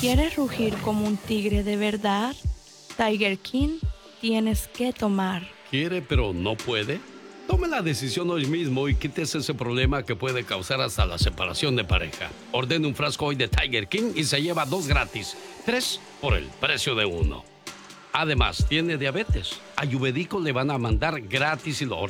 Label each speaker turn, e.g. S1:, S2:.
S1: ¿Quieres rugir como un tigre de verdad? Tiger King, tienes que tomar.
S2: ¿Quiere pero no puede? Tome la decisión hoy mismo y quítese ese problema que puede causar hasta la separación de pareja. Ordene un frasco hoy de Tiger King y se lleva 2 gratis. 3 por el precio de 1. Además, tiene diabetes. Ayurvédico le van a mandar gratis si lo